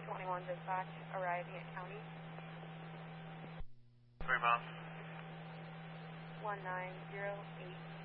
421 dispatch arriving at county. 3 miles. 1908.